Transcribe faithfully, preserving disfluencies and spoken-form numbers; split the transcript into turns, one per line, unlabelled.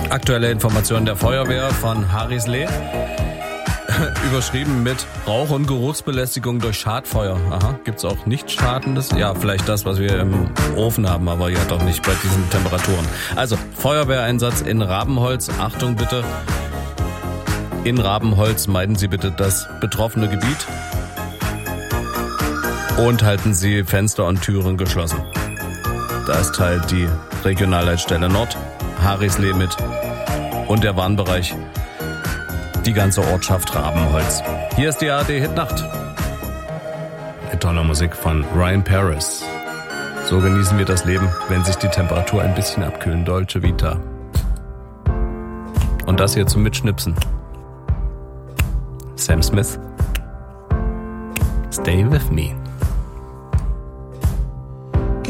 Aktuelle Informationen der Feuerwehr von Harrislee. Überschrieben mit Rauch- und Geruchsbelästigung durch Schadfeuer. Aha, gibt's auch nicht Schadendes? Ja, vielleicht das, was wir im Ofen haben, aber ja doch nicht bei diesen Temperaturen. Also, Feuerwehreinsatz in Rabenholz. Achtung bitte. In Rabenholz meiden Sie bitte das betroffene Gebiet und halten Sie Fenster und Türen geschlossen. Das teilt die Regionalleitstelle Nord, Harrislee mit und der Warnbereich die ganze Ortschaft Rabenholz. Hier ist die A R D-Hitnacht. Mit toller Musik von Ryan Paris. So genießen wir das Leben, wenn sich die Temperatur ein bisschen abkühlen. Dolce Vita. Und das hier zum Mitschnipsen. Sam Smith. Stay with me.